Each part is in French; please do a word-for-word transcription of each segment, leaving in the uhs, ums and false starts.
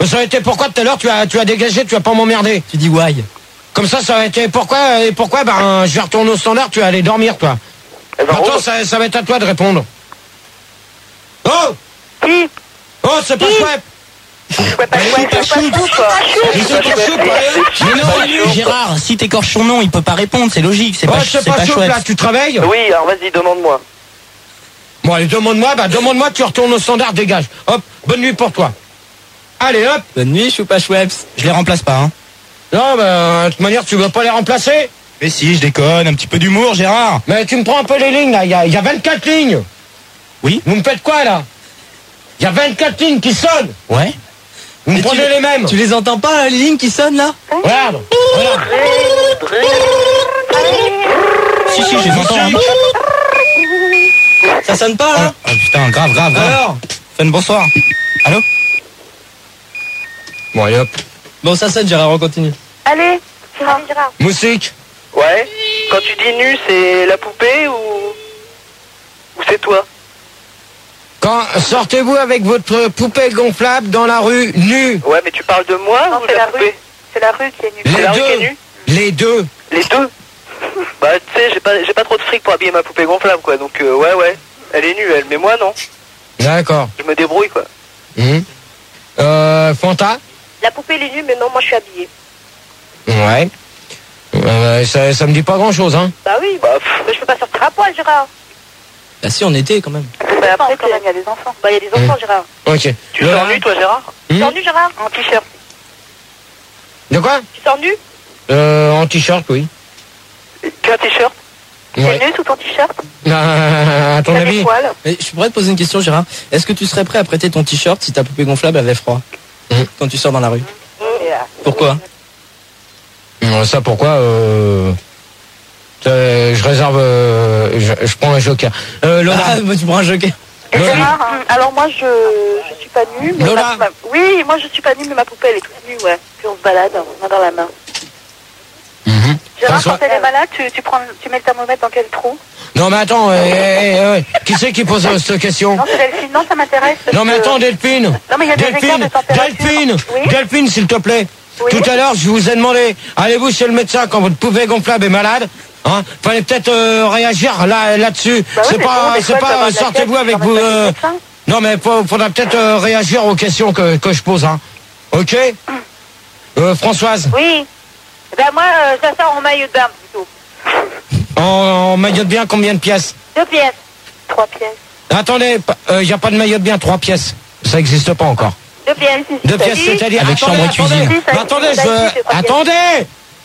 ça aurait été pourquoi tout à l'heure tu as, tu as dégagé, tu vas pas m'emmerder. Tu dis why. Comme ça, ça aurait été pourquoi, et pourquoi, ben, je vais retourner au standard, tu vas aller dormir, toi. Eh ben, Maintenant, Rose. ça, ça va être à toi de répondre. Oh! Qui? Oh, c'est pas chouette! Ouais, pas chouette, pas chouette, quoi. Mais c'est pas chouette, ouais. Mais non, Gérard, si t'écorches son nom, il peut pas répondre, c'est logique, c'est Oh, pas, c'est c'est pas pas chouette, chouette. là, tu travailles? Oui, alors vas-y, demande-moi. Bon, allez, demande-moi, bah, demande-moi, tu retournes au standard, dégage. Hop, bonne nuit pour toi. Allez, hop! Bonne nuit, Choupa Schweppes. Je les remplace pas, hein. Non, bah, de toute manière, tu veux pas les remplacer? Mais si, je déconne, un petit peu d'humour, Gérard. Mais tu me prends un peu les lignes, là, il y a, il y a vingt-quatre lignes. Oui. Vous me faites quoi, là? Il y a vingt-quatre lignes qui sonnent. Ouais. Vous me Mais prenez tu- les mêmes. Tu les entends pas, les lignes qui sonnent, là? Regarde, regarde. Si, si, je les entends. hein. Ça sonne pas, là? Ah putain, grave, grave, grave. Alors Fun, bonsoir. Allô? Bon, allez, hop. Bon, ça sonne, Gérard, on continue. Allez, Gérard. Gérard. Moussique. Ouais. Quand tu dis nu, c'est la poupée ou... Ou c'est toi? Quand sortez-vous avec votre poupée gonflable dans la rue, nue? Ouais, mais tu parles de moi Non, ou de c'est la la poupée? rue. C'est la rue qui est nue. C'est la rue qui est deux. nue? Les deux. Les deux? Bah, tu sais, j'ai pas, j'ai pas trop de fric pour habiller ma poupée gonflable, quoi. Donc, euh, ouais, ouais. Elle est nue, elle. Mais moi, non. D'accord. Je me débrouille, quoi. Hum. Euh, Fanta? La poupée elle est nue, mais non, moi je suis habillée. Ouais. Euh, ça, ça me dit pas grand-chose, hein. Bah oui, Bah, pff. mais je peux pas sortir à poil, Gérard. Bah si, on était, quand même. Bah après, quand même, il y a des enfants. Bah il y a des enfants, Gérard. Ok. Tu Le- sors nu, toi, Gérard? Tu Hum. sors nu, Gérard? En t-shirt. De quoi? Tu sors nu? Euh, en t-shirt, oui. Tu as un t-shirt? Ouais. T'es nu sous ton t-shirt? Euh, à ton T'as des avis? poils? Mais je pourrais te poser une question, Gérard. Est-ce que tu serais prêt à prêter ton t-shirt si ta poupée gonflable avait froid? Mhm. Quand tu sors dans la rue? Et, euh, Pourquoi? Euh, Ça, pourquoi euh, euh, Je réserve... euh, je, je prends un joker. Euh, Lola. Ah, bah, tu prends un joker. Et Lola. Gérard, hein, alors moi je, je suis pas nue, mais Lola. ma, ma- oui, moi je suis pas nue, mais ma poupée elle est toute nue, ouais. Puis on se balade, main dans la main. Mhm. Gérard, François. quand elle est malade, tu, tu, prends, tu mets le thermomètre dans quel trou? Non, mais attends, euh, euh, euh, qui c'est qui pose euh, cette question? Non, c'est Delphine, non, ça m'intéresse. parce Non, mais que- attends, Delphine. Non, mais il y a des écarts Delphine, de température. Delphine, Oui. Delphine, s'il te plaît. Oui. Tout à l'heure, je vous ai demandé, allez-vous chez le médecin quand votre poupée gonflable est malade? Hein, fallait peut-être euh, réagir là, là-dessus. Bah oui, c'est mais pas, bon, des c'est fois, ça va pas, de la sortez-vous tête, avec tu vous. vas mettre euh, le médecin. Non, mais faut, faudra peut-être euh, réagir aux questions que, que je pose, hein. Ok? Euh, Françoise, Oui. Ben moi, euh, ça sort en maillot de bain plutôt. en, en maillot de bien, combien de pièces? Deux pièces. Trois pièces. Attendez, il n'y a pas de maillot de bien, trois pièces. Ça n'existe pas encore. Deux pièces. Deux pièces, Si. c'est-à-dire... Avec attendez, chambre et attendez, cuisine. Si, ça attendez, existe, je ça veux... existe, trois pièces. Attendez!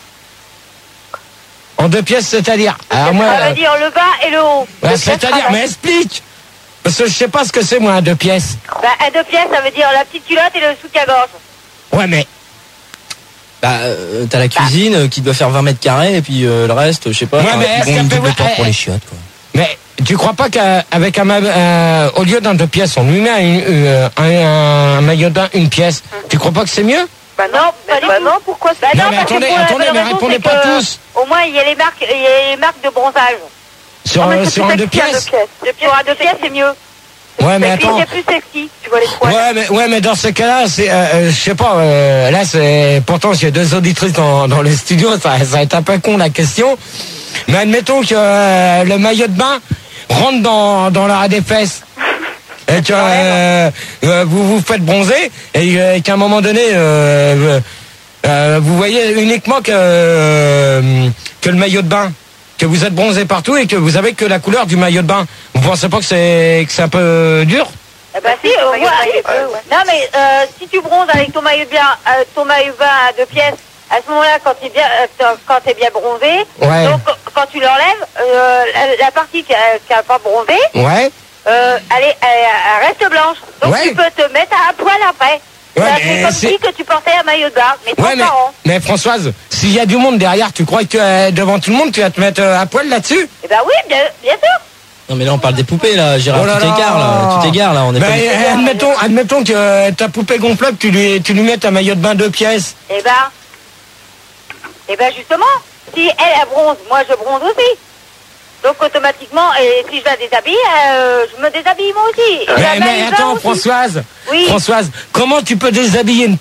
En deux pièces, c'est-à-dire... Alors, moi, Ça euh, veut dire le bas et le haut. bah, Deux pièces, c'est-à-dire, travail. mais explique! Parce que je sais pas ce que c'est, moi, un deux pièces. Ben, un deux pièces, ça veut dire la petite culotte et le soutien-gorge. Ouais, mais... Bah, euh, t'as la cuisine euh, qui doit faire vingt mètres carrés et puis euh, le reste, je sais pas. Ouais, t'as- mais ils est-ce ont qu'elle une fait- double porte ouais, pour eh, les chiottes, quoi. Mais tu crois pas qu'avec un, ma- euh, au lieu d'un deux pièces, on lui met un, euh, un, un maillot de bain, une pièce. Tu crois pas que c'est mieux? Bah non, pas du bah tout. non, pourquoi bah Non, non, mais parce que attendez, pour la attendez, bonne mais raison, répondez c'est pas que, tous. Au moins, il y a les marques, il y a les marques de bronzage. Sur, Non, mais euh, c'est sur plus un deux sexy, un pièces? Deux pièces, un deux pièces, c'est mieux. Ouais, mais Et puis, attends. c'est plus sexy. Tu vois les poils. Ouais, mais, ouais, mais dans ce cas-là, c'est, euh, euh, je sais pas, euh, là, c'est, pourtant, j'ai deux auditrices dans, dans le studio, ça, ça va être un peu con, la question. Mais admettons que euh, le maillot de bain rentre dans, dans la des fesses. Et que euh, euh, vous vous faites bronzer, et euh, qu'à un moment donné, euh, euh, vous voyez uniquement que, euh, que le maillot de bain. Que vous êtes bronzé partout et que vous avez que la couleur du maillot de bain. Vous pensez pas que c'est, que c'est un peu dur? Eh ben si, euh, maillot ouais, de bain, il est bleu, ouais. Non mais euh, si tu bronzes avec ton maillot de bain, euh, ton maillot de bain à deux pièces, à ce moment-là, quand t'es bien, euh, quand t'es bien bronzé, Ouais. donc quand tu l'enlèves, euh, la, la partie qui a, qui a pas bronzé, Ouais. euh, elle, est, elle, elle reste blanche. Donc Ouais. tu peux te mettre à poil après. Ouais, Ça mais fait comme c'est- si que tu portais un maillot de bain, mais Ouais, mais, transparent. mais Françoise, s'il y a du monde derrière, tu crois que euh, devant tout le monde, tu vas te mettre euh, à poil là-dessus? Eh ben oui, bien, bien sûr. Non, mais là, on parle des poupées, là, Gérard. Oh là tu t'égares, là. là. Tu t'égares, là. On est Ben, pas... euh, admettons, admettons que euh, ta poupée gonflable, tu lui, tu lui mettes un maillot de bain deux pièces. Eh ben, eh ben justement, si elle, elle bronze, moi je bronze aussi. Donc automatiquement, et si je la déshabille, euh, je me déshabille moi aussi. Et la Mais, mais maillot de bain attends, aussi. Françoise, Oui. Françoise, comment tu peux déshabiller une